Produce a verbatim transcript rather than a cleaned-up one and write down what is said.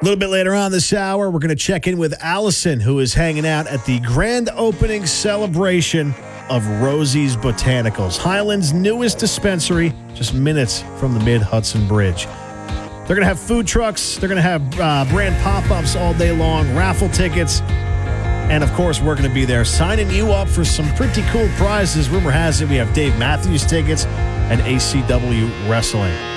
A little bit later on this hour, we're going to check in with Allison, who is hanging out at the grand opening celebration of Rosie's Botanicals, Highland's newest dispensary, just minutes from the Mid-Hudson Bridge. They're going to have food trucks. They're going to have uh, brand pop-ups all day long, raffle tickets. And, of course, we're going to be there signing you up for some pretty cool prizes. Rumor has it we have Dave Matthews tickets and A C W Wrestling.